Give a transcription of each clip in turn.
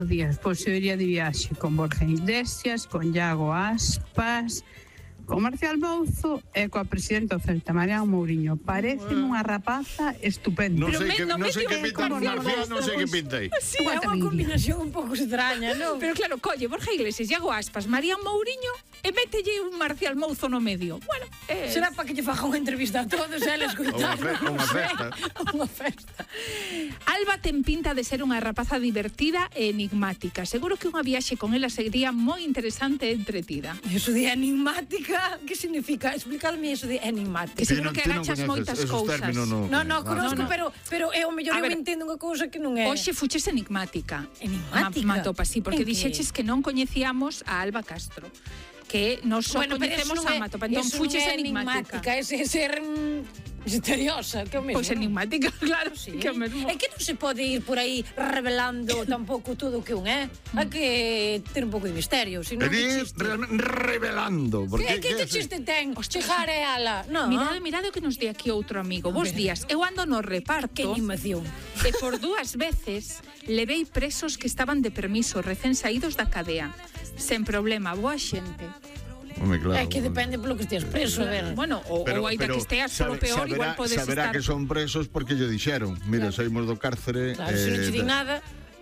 días, pois eu iría de viaxe con Borja Iglesias, con Iago Aspas, con Marcial Mouzo e coa presidenta do Celta, Mariano Mourinho. Pareceme unha rapaza estupenda. Non sei que pinta Marcial, non sei que pintei. Sí, é unha combinación un pouco extraña, non? Pero claro, colle Borja Iglesias, Iago Aspas, Mariano Mourinho e mételle un Marcial Mouzo no medio. Bueno, será para que lle faga unha entrevista a todos e ela escoitar. Unha festa. Unha festa. Alba ten pinta de ser unha rapaza divertida e enigmática. Seguro que unha viaxe con ela sería moi interesante e entretida. Eso de enigmática, que significa? Explicadme eso de enigmática. Que seguro que agachas moitas cousas. Non, conozco, pero é o mellor eu entendo unha cousa que non é. Hoxe fuches enigmática. Enigmática? Matopa, sí, porque dixeches que non coñecíamos a Alba Castro. Que non só coñecemos a Matopa, entón fuches enigmática. É ser misteriosa, que é o mesmo. Pois enigmática, claro, sí. Que é o mesmo. É que non se pode ir por aí revelando tampouco todo o que un é. Hai que ter un pouco de misterio, senón que chiste. Revelando. Que chiste ten? Chegar é ala. Mirade o que nos di aquí outro amigo. Bos días, eu ando no reparto. Que animación. E por 2 veces levei presos que estaban de permiso, recén saídos da cadea. Sen problema, boa xente. Claro, é que depende polo que estés preso, a ver. Bueno, ou aínda que esteas polo peor, igual podes estar. Saberá que son presos porque lle dixeron. Mira, saímos do cárcere. Claro, se non che di nada.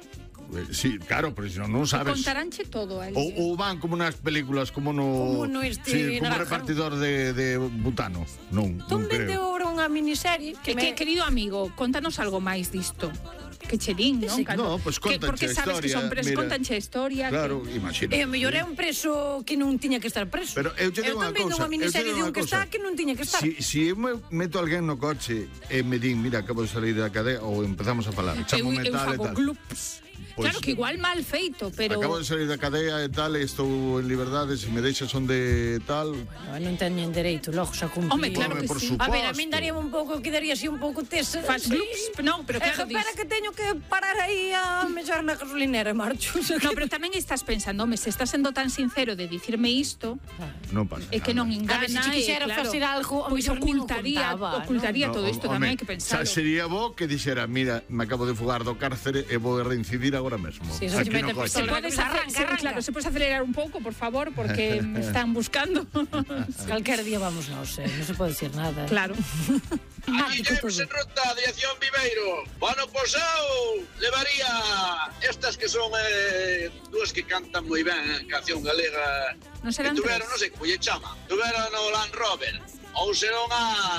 Sí, claro, pero se non sabes. Contaranche todo a Ou van como nas películas, como no repartidor de butano. Non creo. Vende ahora unha miniserie querido amigo, contanos algo máis disto. Que cherín, non? No, pois contanche a historia. Porque sabes que son presos, contanche a historia. Claro, imagina. E o mellor é un preso que non tiña que estar preso. Pero eu te digo unha cousa. unha miniserie de un que está que non tiña que estar. Si eu meto alguén no coche e me din, mira, acabo de salir da cadea, ou empezamos a falar, chamome tal e tal. Claro que igual mal feito, pero... Acabo de salir da cadea e tal, e estou en liberdade, se me deixas onde tal... Bueno, non teñen dereito, logo xa cumplir. Home, claro que sí. A ver, a min daríame un pouco, quedaría así un pouco tesa. Faz glups, non, pero claro... Espera que teño que parar aí a mellar na gasolinera, marcho. No, pero tamén estás pensando, home, se estás sendo tan sincero de dicirme isto... Non pasa nada. É que non engana, se quixera facer algo, pois ocultaría todo isto, tamén hai que pensar. Sería bo que dixera, mira, me acabo de fugar do cárcere e vou reincidir agora mesmo. Sí, eso se mete Se podes acelerar un pouco, por favor, porque me están buscando. Calquer día vamos non se pode dicir nada. Claro. Aquí temos en ruta a dirección Viveiro. Bueno, posao, levaría estas que son dúas que cantan moi ben canción galega. Non serán non sei como lle chama. Tuveron o Land Rover. Ou serán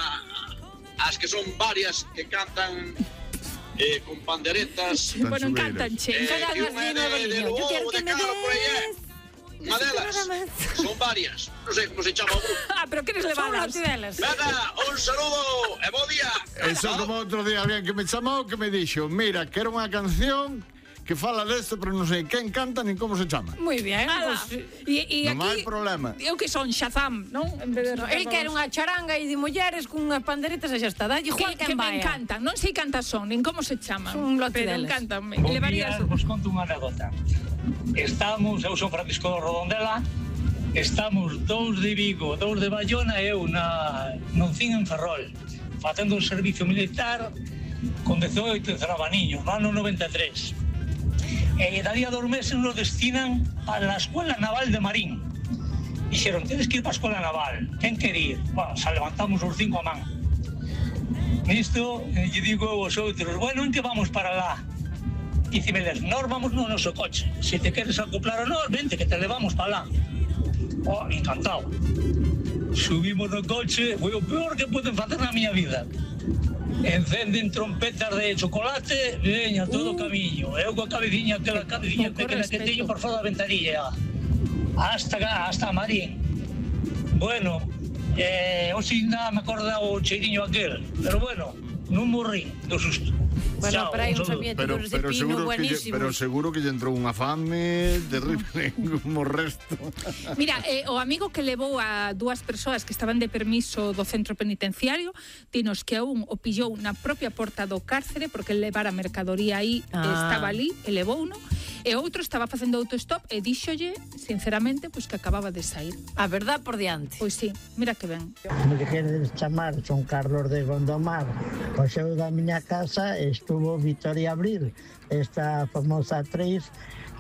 as que son varias que cantan con panderetas. Bueno, encantanche. Yo quiero que me des. Unha delas. Son varias. Non sei como se chama o grupo. Pero queres levalas? Venga, un saludo e bo día. Eso como outro día alguén que me chamou que me dixo, mira, quero unha canción que fala desto, pero non sei quen canta nin como se chama. Moi ben. E non hai problema. Eu que son Shazam, non? El quere unha charanga e de mulleres con unhas panderetas e xa está. Dalle igual que me encantan. Non sei cantas son, nin como se chaman. Son un lote pero deles. Encantanme. Bom día, vos conto unha anécdota. Eu son Francisco de Rodondela. Estamos 2 de Vigo, 2 de Bayona e eu non cine en Ferrol, facendo un servicio militar con 18 de Trabaniño, no ano 93. E daría 2 meses nos destinan a la Escuela Naval de Marín. Dixeron, tedes que ir para a Escuela Naval. Quen quer ir? Bueno, xa levantamos os 5 a man. Nisto, lle digo aos outros, bueno, en que vamos para lá? Dicimeles, nós vamos no noso coche. Se te queres acoplar a nós, vente que te levamos para lá. Oh, encantado. Subimos no coche, foi o peor que poden facer na miña vida. Encenden trompetas de chocolate, veña todo o camiño. Eu coa cabeciña pequena que teño por fora da ventanilla. Hasta Marín. Bueno, hoxe ainda me acorda o cheirinho aquel, pero bueno, non morrí do susto. Bueno, pero hai uns ambientes de pino buenísimos. Pero seguro que lle entrou unha fame terrible como o resto. Mira, o amigo que levou a 2 persoas que estaban de permiso do centro penitenciario, dinos que a un o pillou na propia porta do cárcere porque levara mercadoría aí, estaba ali, e levou uno, e outro estaba facendo autostop e díxolle, sinceramente, pois que acababa de sair. A verdad por diante. Pois sí, mira que ben. Me queres chamar, son Carlos de Gondomar. Pois eu da miña casa estuvo Victoria Abril, esta famosa actriz